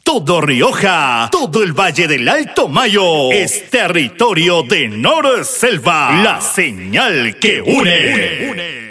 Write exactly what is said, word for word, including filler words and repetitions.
Todo Rioja, todo el Valle del Alto Mayo es territorio de Nor Selva, la señal que une. une, une.